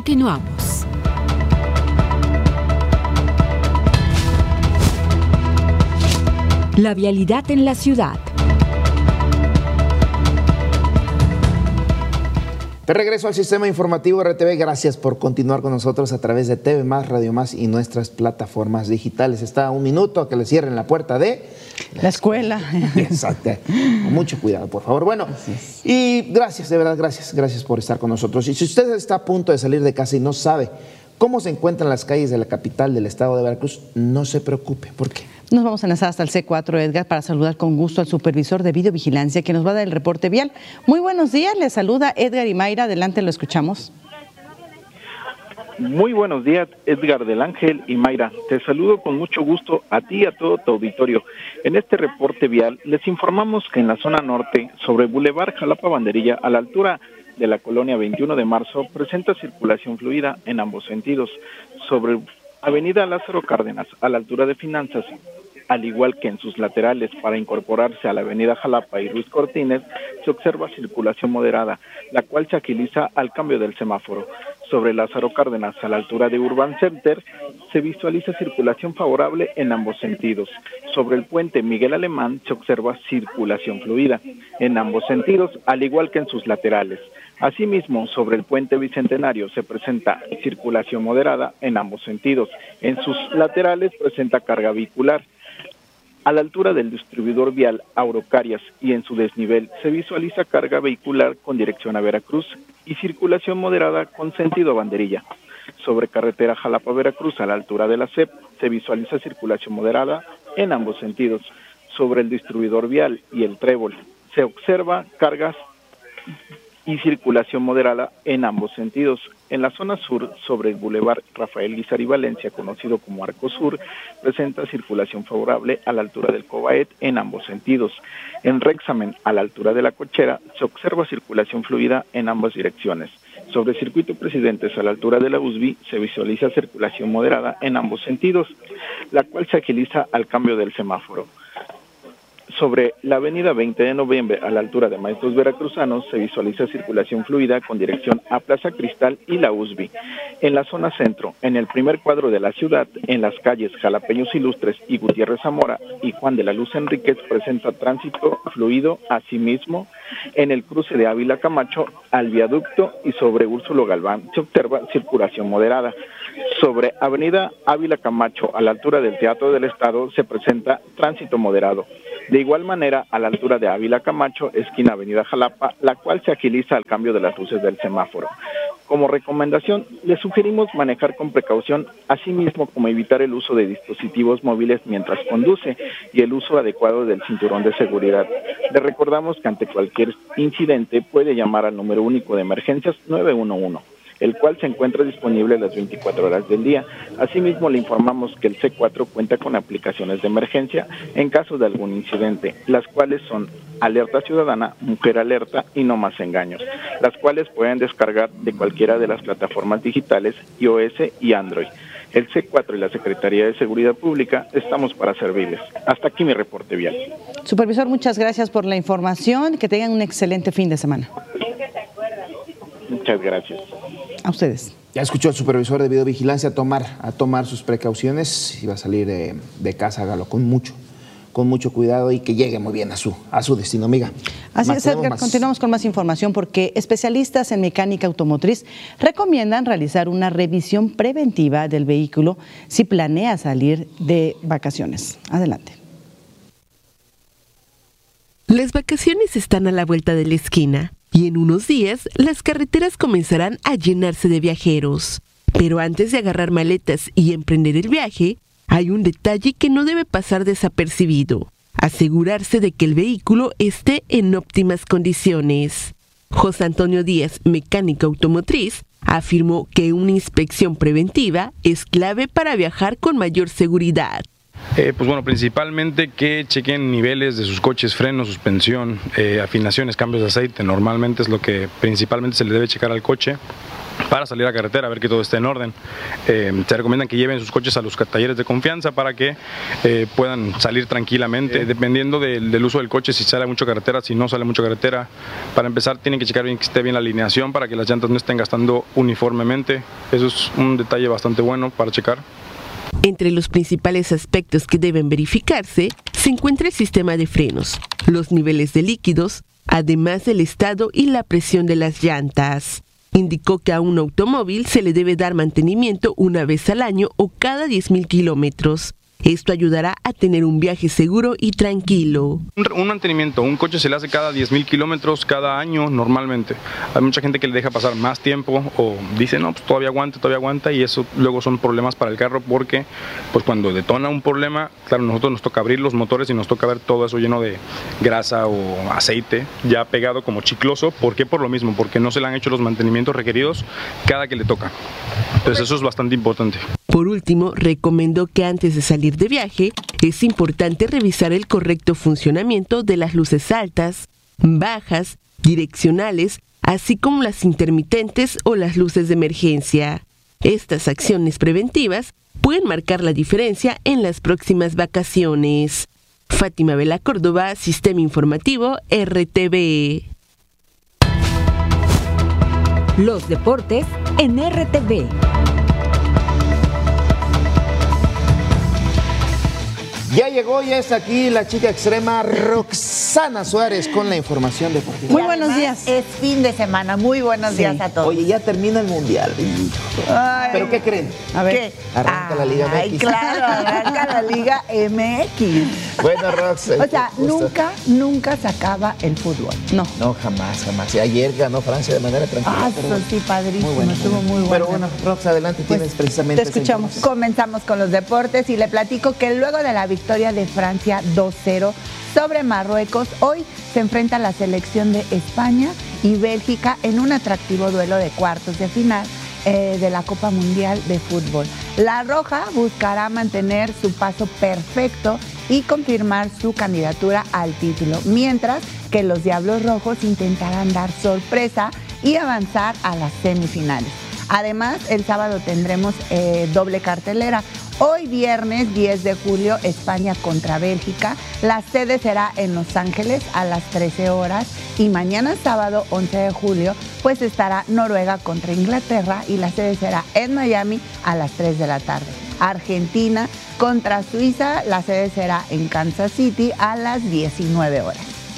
Continuamos. La vialidad en la ciudad. De regreso al sistema informativo RTV, gracias por continuar con nosotros a través de TV Más, Radio Más y nuestras plataformas digitales. Está a un minuto a que le cierren la puerta de la escuela. Exacto, con mucho cuidado, por favor. Bueno, y gracias, de verdad, gracias por estar con nosotros. Y si usted está a punto de salir de casa y no sabe cómo se encuentran las calles de la capital del estado de Veracruz, no se preocupe. ¿Por qué? Nos vamos a enlazar hasta el C4, Edgar, para saludar con gusto al supervisor de videovigilancia que nos va a dar el reporte vial. Muy buenos días, les saluda Edgar y Mayra, adelante, lo escuchamos. Muy buenos días, Edgar del Ángel y Mayra. Te saludo con mucho gusto a ti y a todo tu auditorio. En este reporte vial les informamos que en la zona norte, sobre Boulevard Jalapa Banderilla, a la altura de la colonia 21 de marzo, presenta circulación fluida en ambos sentidos. Sobre Avenida Lázaro Cárdenas, a la altura de Finanzas, al igual que en sus laterales para incorporarse a la Avenida Jalapa y Ruiz Cortines, se observa circulación moderada, la cual se agiliza al cambio del semáforo. Sobre Lázaro Cárdenas, a la altura de Urban Center, se visualiza circulación favorable en ambos sentidos. Sobre el puente Miguel Alemán se observa circulación fluida en ambos sentidos, al igual que en sus laterales. Asimismo, sobre el puente Bicentenario se presenta circulación moderada en ambos sentidos. En sus laterales presenta carga vehicular. A la altura del distribuidor vial Aurocarias y en su desnivel se visualiza carga vehicular con dirección a Veracruz y circulación moderada con sentido a Banderilla. Sobre carretera Jalapa-Veracruz, a la altura de la CEP, se visualiza circulación moderada en ambos sentidos. Sobre el distribuidor vial y el Trébol se observa cargas y circulación moderada en ambos sentidos. En la zona sur, sobre el Boulevard Rafael Guizar y Valencia, conocido como Arco Sur, presenta circulación favorable a la altura del Cobaet en ambos sentidos. En Rexamen, a la altura de la Cochera, se observa circulación fluida en ambas direcciones. Sobre Circuito Presidentes, a la altura de la USB, se visualiza circulación moderada en ambos sentidos, la cual se agiliza al cambio del semáforo. Sobre la avenida 20 de noviembre, a la altura de Maestros Veracruzanos, se visualiza circulación fluida con dirección a Plaza Cristal y la USB. En la zona centro, en el primer cuadro de la ciudad, en las calles Jalapeños Ilustres y Gutiérrez Zamora y Juan de la Luz Enríquez, presenta tránsito fluido. Asimismo, en el cruce de Ávila Camacho al viaducto y sobre Úrsulo Galván se observa circulación moderada. Sobre avenida Ávila Camacho, a la altura del Teatro del Estado, se presenta tránsito moderado. De igual manera, a la altura de Ávila Camacho, esquina Avenida Jalapa, la cual se agiliza al cambio de las luces del semáforo. Como recomendación, les sugerimos manejar con precaución, asimismo como evitar el uso de dispositivos móviles mientras conduce y el uso adecuado del cinturón de seguridad. Les recordamos que ante cualquier incidente puede llamar al número único de emergencias 911. El cual se encuentra disponible las 24 horas del día. Asimismo, le informamos que el C4 cuenta con aplicaciones de emergencia en caso de algún incidente, las cuales son Alerta Ciudadana, Mujer Alerta y No Más Engaños, las cuales pueden descargar de cualquiera de las plataformas digitales iOS y Android. El C4 y la Secretaría de Seguridad Pública estamos para servirles. Hasta aquí mi reporte vial. Supervisor, muchas gracias por la información. Que tengan un excelente fin de semana. Muchas gracias. A ustedes. Ya escuchó al supervisor de videovigilancia a tomar sus precauciones. Si va a salir de casa, hágalo con mucho cuidado y que llegue muy bien a su destino, amiga. Así es, Edgar. Continuamos con más información porque especialistas en mecánica automotriz recomiendan realizar una revisión preventiva del vehículo si planea salir de vacaciones. Adelante. Las vacaciones están a la vuelta de la esquina y en unos días las carreteras comenzarán a llenarse de viajeros. Pero antes de agarrar maletas y emprender el viaje, hay un detalle que no debe pasar desapercibido: asegurarse de que el vehículo esté en óptimas condiciones. José Antonio Díaz, mecánico automotriz, afirmó que una inspección preventiva es clave para viajar con mayor seguridad. Pues bueno, principalmente que chequen niveles de sus coches, frenos, suspensión, afinaciones, cambios de aceite. Normalmente es lo que principalmente se le debe checar al coche. para salir a carretera, a ver que todo esté en orden. Se recomiendan que lleven sus coches a los talleres de confianza para que puedan salir tranquilamente, dependiendo del uso del coche, si sale mucho carretera, si no sale mucho carretera. Para empezar tienen que checar bien que esté bien la alineación para que las llantas no estén gastando uniformemente. Eso es un detalle bastante bueno para checar. Entre los principales aspectos que deben verificarse se encuentra el sistema de frenos, los niveles de líquidos, además del estado y la presión de las llantas. Indicó que a un automóvil se le debe dar mantenimiento una vez al año o cada 10,000 kilómetros. Esto ayudará a tener un viaje seguro y tranquilo. Un mantenimiento, un coche se le hace cada 10,000 kilómetros cada año normalmente. Hay mucha gente que le deja pasar más tiempo o dice, no, pues todavía aguanta, y eso luego son problemas para el carro porque pues cuando detona un problema, claro, nosotros nos toca abrir los motores y nos toca ver todo eso lleno de grasa o aceite ya pegado como chicloso. ¿Por qué? Por lo mismo, porque no se le han hecho los mantenimientos requeridos cada que le toca. Entonces eso es bastante importante. Por último, recomendó que antes de salir de viaje, es importante revisar el correcto funcionamiento de las luces altas, bajas, direccionales, así como las intermitentes o las luces de emergencia. Estas acciones preventivas pueden marcar la diferencia en las próximas vacaciones. Fátima Vela Córdoba, Sistema Informativo RTV. Los deportes en RTV. Ya llegó, ya está aquí la chica extrema Roxana Suárez con la información deportiva. Muy buenos días. Es fin de semana, muy buenos días a todos. Oye, ya termina el Mundial. Ay, ¿Pero qué creen? A ver. ¿qué? Arranca la Liga MX. Ay, claro, arranca la Liga MX. Bueno, Rox. O sea, nunca se acaba el fútbol. No, jamás. Y ayer ganó Francia de manera tranquila. Eso sí, padrísimo, Muy bueno, estuvo muy bueno. Pero bueno, Rox, adelante, tienes precisamente. te escuchamos. esa información. Comenzamos con los deportes y le platico que luego de la victoria de Francia 2-0 sobre Marruecos, hoy se enfrenta la selección de España y Bélgica en un atractivo duelo de cuartos de final de la Copa Mundial de Fútbol. La Roja buscará mantener su paso perfecto y confirmar su candidatura al título, mientras que los Diablos Rojos intentarán dar sorpresa y avanzar a las semifinales. Además, el sábado tendremos doble cartelera. Hoy viernes 10 de julio, España contra Bélgica. La sede será en Los Ángeles a las 13 horas. Y mañana sábado 11 de julio, pues estará Noruega contra Inglaterra y la sede será en Miami a las 3 de la tarde. Argentina contra Suiza, la sede será en Kansas City a las 19 horas.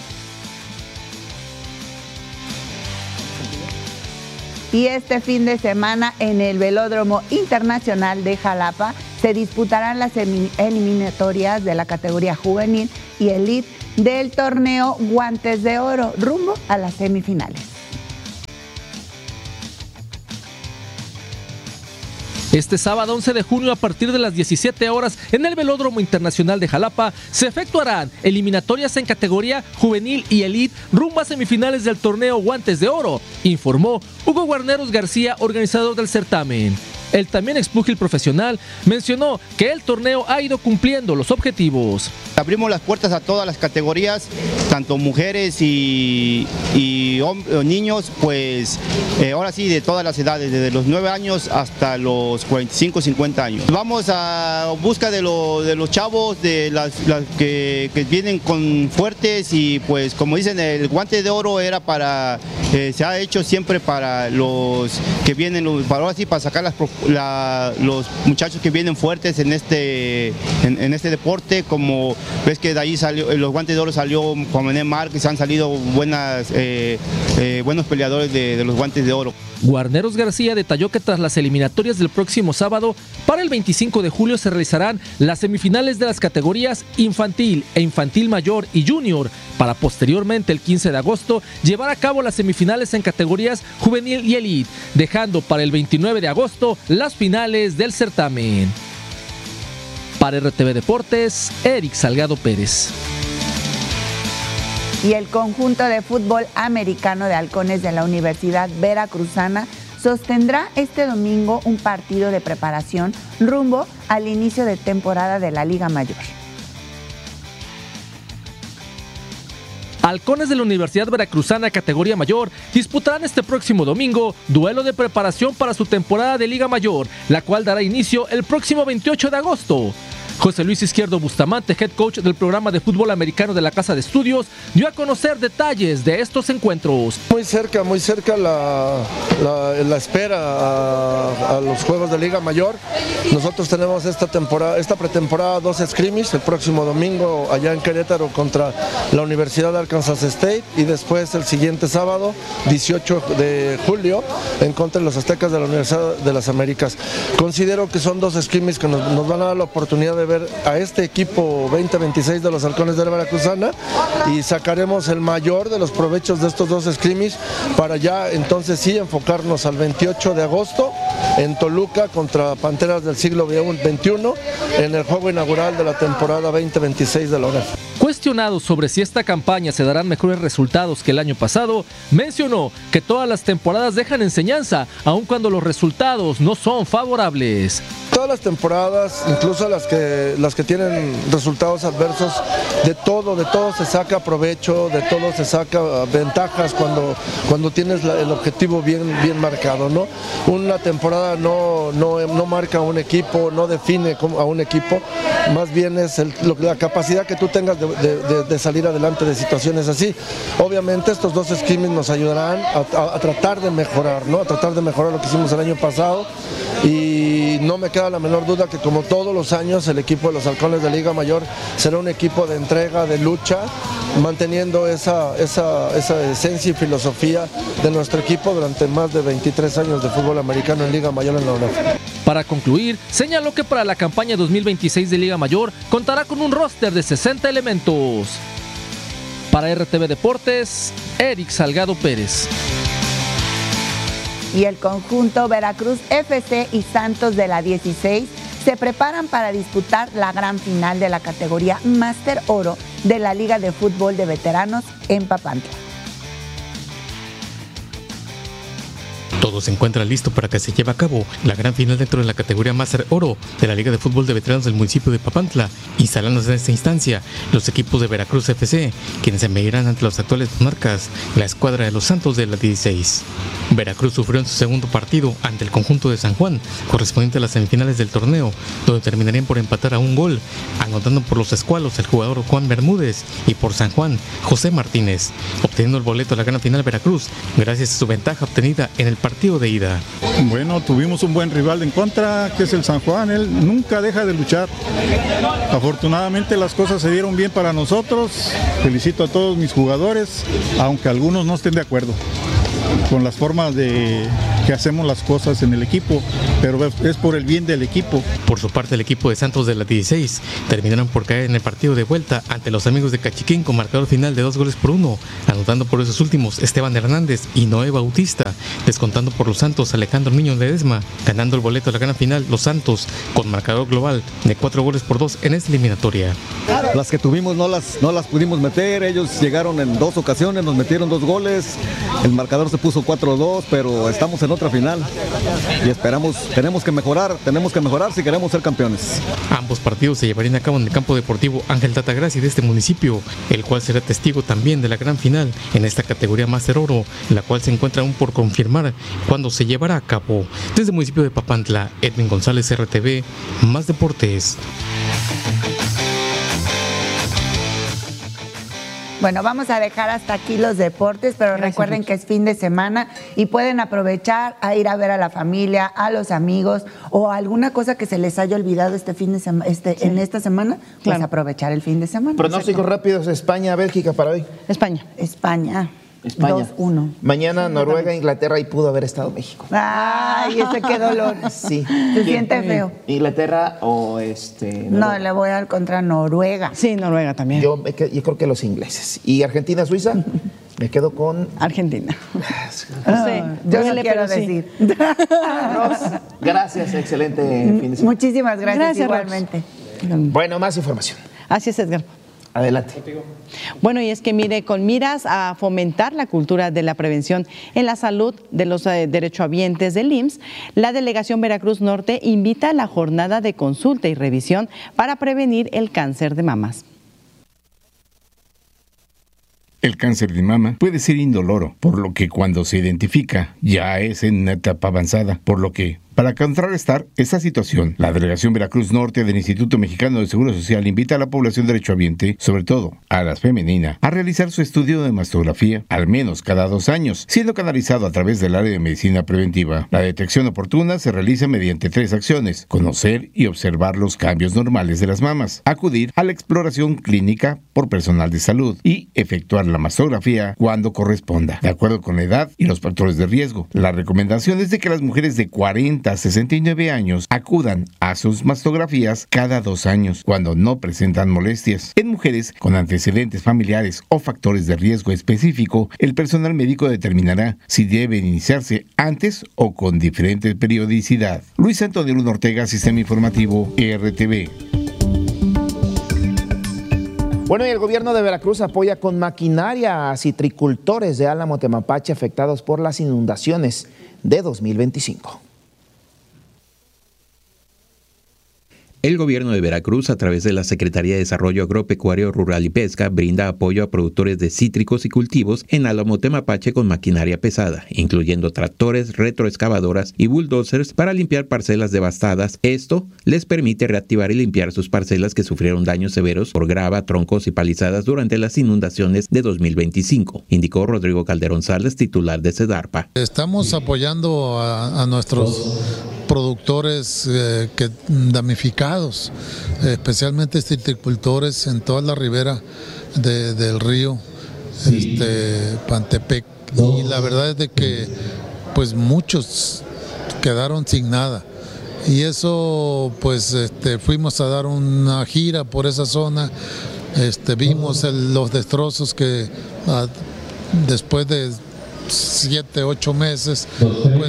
Y este fin de semana en el Velódromo Internacional de Jalapa se disputarán las eliminatorias de la categoría juvenil y elite del torneo Guantes de Oro, rumbo a las semifinales. Este sábado 11 de junio a partir de las 17 horas en el Velódromo Internacional de Jalapa se efectuarán eliminatorias en categoría juvenil y elite rumbo a semifinales del torneo Guantes de Oro, informó Hugo Guarneros García, organizador del certamen. El también expúgil profesional mencionó que el torneo ha ido cumpliendo los objetivos. Abrimos las puertas a todas las categorías, tanto mujeres y niños, pues ahora sí de todas las edades, desde los 9 años hasta los 45, 50 años. Vamos a busca de los chavos, de las que vienen con fuertes y pues como dicen, el Guante de Oro era para, se ha hecho siempre para los que vienen, para ahora sí, para sacar los muchachos que vienen fuertes en este deporte, como ves que de ahí salió, los Guantes de Oro salió Juan Manuel Márquez, han salido buenos peleadores de los Guantes de Oro. Guarneros García detalló que tras las eliminatorias del próximo sábado, para el 25 de julio se realizarán las semifinales de las categorías infantil e infantil mayor y junior, para posteriormente el 15 de agosto llevar a cabo las semifinales en categorías juvenil y elite, dejando para el 29 de agosto las finales del certamen. Para RTV Deportes, Eric Salgado Pérez. Y el conjunto de fútbol americano de Halcones de la Universidad Veracruzana sostendrá este domingo un partido de preparación rumbo al inicio de temporada de la Liga Mayor. Halcones de la Universidad Veracruzana categoría mayor disputarán este próximo domingo duelo de preparación para su temporada de Liga Mayor, la cual dará inicio el próximo 28 de agosto. José Luis Izquierdo Bustamante, head coach del programa de fútbol americano de la Casa de Estudios, dio a conocer detalles de estos encuentros. Muy cerca la espera a los juegos de Liga Mayor. Nosotros tenemos esta pretemporada 2 scrimmage el próximo domingo allá en Querétaro contra la Universidad de Arkansas State y después el siguiente sábado 18 de julio en contra de los Aztecas de la Universidad de las Américas. Considero que son 2 scrimmage que nos van a dar la oportunidad de ver a este equipo 2026 de los Halcones de la Veracruzana y sacaremos el mayor de los provechos de estos 2 scrimmage para ya entonces sí enfocarnos al 28 de agosto en Toluca contra Panteras del siglo XXI en el juego inaugural de la temporada 2026 de la UNEF. Cuestionado sobre si esta campaña se darán mejores resultados que el año pasado, mencionó que todas las temporadas dejan enseñanza, aun cuando los resultados no son favorables. Todas las temporadas, incluso las que tienen resultados adversos, de todo se saca provecho, de todo se saca ventajas cuando tienes el objetivo bien marcado, ¿no? Una temporada no marca a un equipo, no define a un equipo, más bien es la capacidad que tú tengas de salir adelante de situaciones así. Obviamente estos 2 scrimmage nos ayudarán a tratar de mejorar, ¿no? A tratar de mejorar lo que hicimos el año pasado y no me queda la menor duda que como todos los años el equipo de los Halcones de Liga Mayor será un equipo de entrega, de lucha, manteniendo esa esencia y filosofía de nuestro equipo durante más de 23 años de fútbol americano en Liga Mayor en la UNEF. Para concluir, señaló que para la campaña 2026 de Liga Mayor contará con un roster de 60 elementos. Para RTV Deportes, Eric Salgado Pérez. Y el conjunto Veracruz FC y Santos de la 16 se preparan para disputar la gran final de la categoría Máster Oro de la Liga de Fútbol de Veteranos en Papantla. Todo se encuentra listo para que se lleve a cabo la gran final dentro de la categoría Máster Oro de la Liga de Fútbol de Veteranos del municipio de Papantla, instalándose en esta instancia los equipos de Veracruz FC, quienes se medirán ante los actuales monarcas, la escuadra de los Santos de la 16. Veracruz sufrió en su segundo partido ante el conjunto de San Juan, correspondiente a las semifinales del torneo, donde terminarían por empatar a un gol, anotando por los escualos el jugador Juan Bermúdez y por San Juan, José Martínez, obteniendo el boleto a la gran final Veracruz, gracias a su ventaja obtenida en el partido de ida. Bueno, tuvimos un buen rival en contra, que es el San Juan. Él nunca deja de luchar. Afortunadamente las cosas se dieron bien para nosotros. Felicito a todos mis jugadores, aunque algunos no estén de acuerdo con las formas de que hacemos las cosas en el equipo, pero es por el bien del equipo. Por su parte, el equipo de Santos de la 16 terminaron por caer en el partido de vuelta ante los amigos de Cachiquín con marcador final de 2-1, anotando por esos últimos Esteban Hernández y Noé Bautista, descontando por los Santos Alejandro Niño Ledesma, ganando el boleto a la gran final los Santos con marcador global de 4-2 en esta eliminatoria. Las que tuvimos no las pudimos meter, ellos llegaron en 2 ocasiones, nos metieron 2 goles, el marcador se puso 4-2, pero estamos en otra final y tenemos que mejorar si queremos ser campeones. Ambos partidos se llevarían a cabo en el campo deportivo Ángel Tata Graci de este municipio, el cual será testigo también de la gran final en esta categoría Máster Oro, la cual se encuentra aún por confirmar cuándo se llevará a cabo. Desde el municipio de Papantla, Edwin González, RTV, Más Deportes. Bueno, vamos a dejar hasta aquí los deportes, pero recuerden que es fin de semana y pueden aprovechar a ir a ver a la familia, a los amigos o alguna cosa que se les haya olvidado en esta semana, pues aprovechar el fin de semana. Pronósticos rápidos: España, Bélgica para hoy. España. 2-1. Mañana Noruega, Inglaterra, y pudo haber estado México. Ay, ese qué dolor. Sí. Se siente feo. ¿Inglaterra o No, le voy a dar contra Noruega. Sí, Noruega también. Yo creo que los ingleses. ¿Y Argentina, Suiza? Me quedo con Argentina. Yo no quiero decir. Gracias, excelente fin de semana. Muchísimas gracias igualmente. Bueno, más información. Así es, Edgar. Adelante. Bueno, y es que mire, con miras a fomentar la cultura de la prevención en la salud de los derechohabientes del IMSS, la Delegación Veracruz Norte invita a la jornada de consulta y revisión para prevenir el cáncer de mamas. El cáncer de mama puede ser indoloro, por lo que cuando se identifica ya es en una etapa avanzada, por lo que para contrarrestar esta situación, la Delegación Veracruz Norte del Instituto Mexicano de Seguro Social invita a la población derechohabiente, sobre todo a la femenina, a realizar su estudio de mastografía al menos cada 2 años, siendo canalizado a través del área de medicina preventiva. La detección oportuna se realiza mediante 3 acciones: conocer y observar los cambios normales de las mamas, acudir a la exploración clínica por personal de salud y efectuar la mastografía cuando corresponda, de acuerdo con la edad y los factores de riesgo. La recomendación es de que las mujeres de 40 a 69 años acudan a sus mastografías cada 2 años cuando no presentan molestias. En mujeres con antecedentes familiares o factores de riesgo específico, el personal médico determinará si deben iniciarse antes o con diferente periodicidad. Luis Antonio Luna Ortega, Sistema Informativo RTV. Bueno, y el gobierno de Veracruz apoya con maquinaria a citricultores de Álamo, Temapache, afectados por las inundaciones de 2025. El gobierno de Veracruz, a través de la Secretaría de Desarrollo Agropecuario, Rural y Pesca, brinda apoyo a productores de cítricos y cultivos en Álamo, Temapache con maquinaria pesada, incluyendo tractores, retroexcavadoras y bulldozers para limpiar parcelas devastadas. Esto les permite reactivar y limpiar sus parcelas que sufrieron daños severos por grava, troncos y palizadas durante las inundaciones de 2025, indicó Rodrigo Calderón Salas, titular de Sedarpa. Estamos apoyando a nuestros productores damnificados, especialmente citricultores en toda la ribera del río Pantepec, y la verdad es de que pues muchos quedaron sin nada, y eso pues fuimos a dar una gira por esa zona, vimos los destrozos que después de 7, 8 meses, pues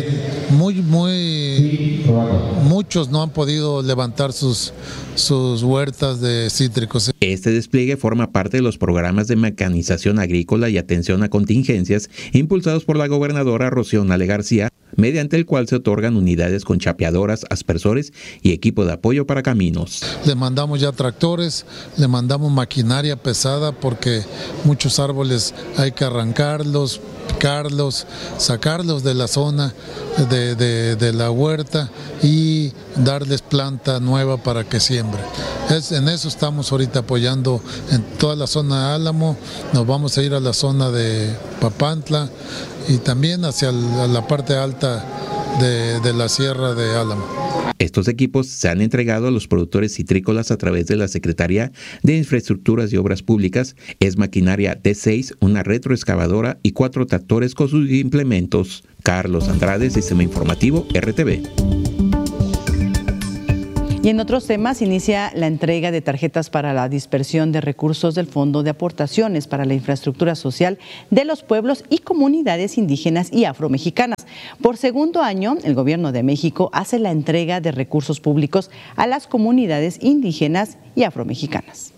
muchos no han podido levantar sus huertas de cítricos. Este despliegue forma parte de los programas de mecanización agrícola y atención a contingencias impulsados por la gobernadora Rocío Nale García, mediante el cual se otorgan unidades con chapeadoras, aspersores y equipo de apoyo para caminos. Le mandamos ya tractores, le mandamos maquinaria pesada porque muchos árboles hay que arrancarlos, picarlos, sacarlos de la zona de la huerta y darles planta nueva para que siembre. En eso estamos ahorita apoyando en toda la zona de Álamo. Nos vamos a ir a la zona de Papantla y también hacia la parte alta de la sierra de Álamo. Estos equipos se han entregado a los productores citrícolas a través de la Secretaría de Infraestructuras y Obras Públicas. Es maquinaria D6, una retroexcavadora y 4 tractores con sus implementos. Carlos Andrade, Sistema Informativo, RTV. Y en otros temas, inicia la entrega de tarjetas para la dispersión de recursos del Fondo de Aportaciones para la Infraestructura Social de los pueblos y comunidades indígenas y afromexicanas. Por segundo año, el Gobierno de México hace la entrega de recursos públicos a las comunidades indígenas y afromexicanas.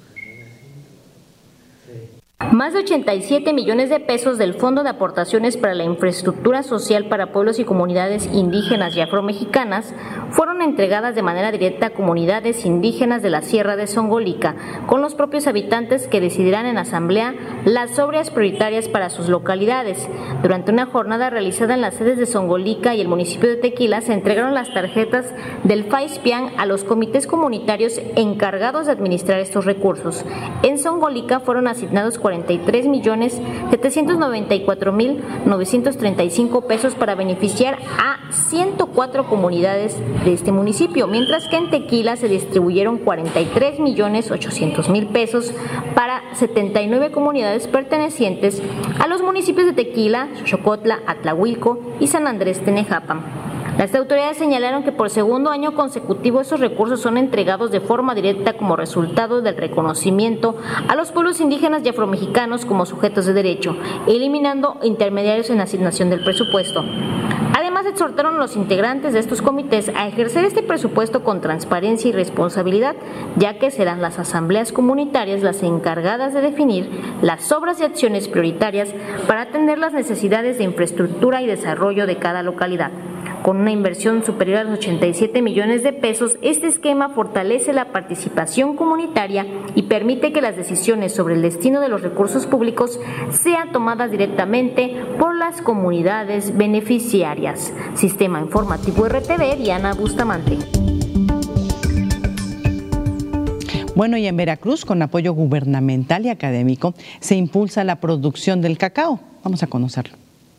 Más de 87 millones de pesos del Fondo de Aportaciones para la Infraestructura Social para Pueblos y Comunidades Indígenas y Afromexicanas fueron entregadas de manera directa a comunidades indígenas de la Sierra de Songolica, con los propios habitantes que decidirán en asamblea las obras prioritarias para sus localidades. Durante una jornada realizada en las sedes de Songolica y el municipio de Tequila, se entregaron las tarjetas del FAISPIAN a los comités comunitarios encargados de administrar estos recursos. En Songolica fueron asignados 43.794.935 pesos para beneficiar a 104 comunidades de este municipio, mientras que en Tequila se distribuyeron 43.800.000 pesos para 79 comunidades pertenecientes a los municipios de Tequila, Xochocotla, Atlahuilco y San Andrés Tenejapan. Las autoridades señalaron que por segundo año consecutivo esos recursos son entregados de forma directa como resultado del reconocimiento a los pueblos indígenas y afromexicanos como sujetos de derecho, eliminando intermediarios en la asignación del presupuesto. Además, exhortaron a los integrantes de estos comités a ejercer este presupuesto con transparencia y responsabilidad, ya que serán las asambleas comunitarias las encargadas de definir las obras y acciones prioritarias para atender las necesidades de infraestructura y desarrollo de cada localidad. Con una inversión superior a los 87 millones de pesos, este esquema fortalece la participación comunitaria y permite que las decisiones sobre el destino de los recursos públicos sean tomadas directamente por las comunidades beneficiarias. Sistema Informativo RTV, Diana Bustamante. Bueno, y en Veracruz, con apoyo gubernamental y académico, se impulsa la producción del cacao. Vamos a conocerlo.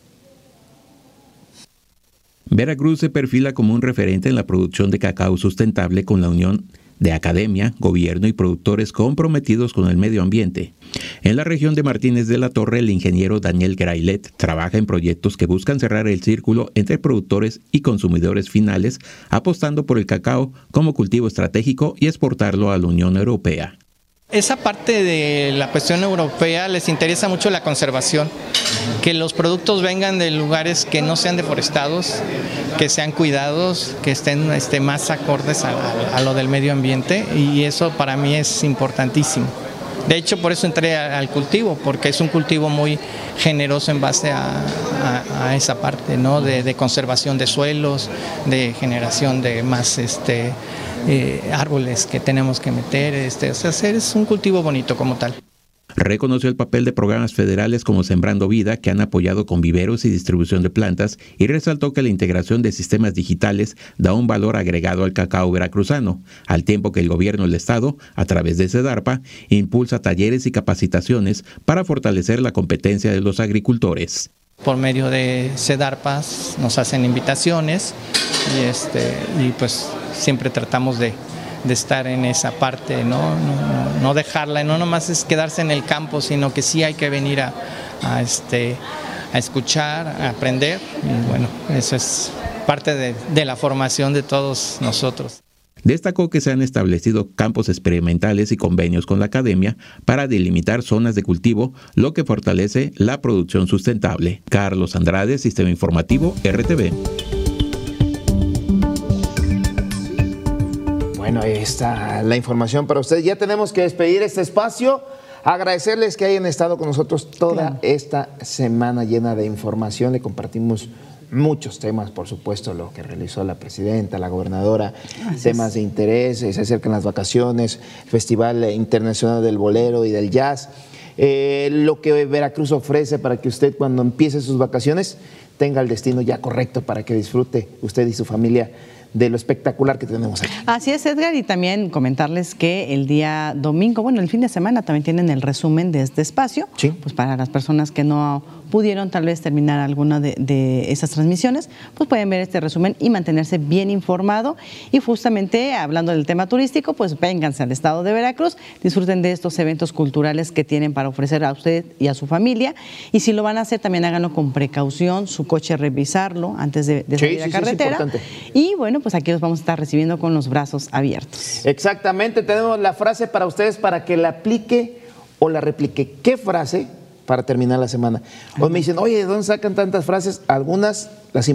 Veracruz se perfila como un referente en la producción de cacao sustentable con la unión de academia, gobierno y productores comprometidos con el medio ambiente. En la región de Martínez de la Torre, el ingeniero Daniel Grailet trabaja en proyectos que buscan cerrar el círculo entre productores y consumidores finales, apostando por el cacao como cultivo estratégico y exportarlo a la Unión Europea. Esa parte de la cuestión europea les interesa mucho la conservación, que los productos vengan de lugares que no sean deforestados, que sean cuidados, que estén más acordes a lo del medio ambiente, y eso para mí es importantísimo. De hecho, por eso entré al cultivo, porque es un cultivo muy generoso en base a esa parte, ¿no? De conservación de suelos, de generación de más árboles que tenemos que meter, es un cultivo bonito como tal. Reconoció el papel de programas federales como Sembrando Vida, que han apoyado con viveros y distribución de plantas, y resaltó que la integración de sistemas digitales da un valor agregado al cacao veracruzano, al tiempo que el gobierno del estado, a través de SEDARPA, impulsa talleres y capacitaciones para fortalecer la competencia de los agricultores. Por medio de SEDARPAS nos hacen invitaciones y pues siempre tratamos de estar en esa parte, no dejarla, no nomás es quedarse en el campo, sino que sí hay que venir a escuchar, a aprender, y bueno, eso es parte de la formación de todos nosotros. Destacó que se han establecido campos experimentales y convenios con la academia para delimitar zonas de cultivo, lo que fortalece la producción sustentable. Carlos Andrade, Sistema Informativo, RTV. Bueno, ahí está la información para ustedes. Ya tenemos que despedir este espacio. Agradecerles que hayan estado con nosotros toda esta semana llena de información. Le compartimos muchos temas, por supuesto, lo que realizó la presidenta, la gobernadora, temas de interés, se acercan las vacaciones, Festival Internacional del Bolero y del Jazz, lo que Veracruz ofrece para que usted cuando empiece sus vacaciones tenga el destino ya correcto para que disfrute usted y su familia de lo espectacular que tenemos aquí. Así es, Edgar, y también comentarles que el día domingo, bueno, el fin de semana también tienen el resumen de este espacio, pues para las personas que no pudieron tal vez terminar alguna de esas transmisiones, pues pueden ver este resumen y mantenerse bien informado. Y justamente hablando del tema turístico, pues vénganse al estado de Veracruz, disfruten de estos eventos culturales que tienen para ofrecer a usted y a su familia, y si lo van a hacer también háganlo con precaución, su coche revisarlo antes de salir a carretera, y bueno, pues aquí los vamos a estar recibiendo con los brazos abiertos. Exactamente, tenemos la frase para ustedes para que la aplique o la replique. ¿Qué frase para terminar la semana? Hoy me dicen, oye, ¿de dónde sacan tantas frases? Algunas las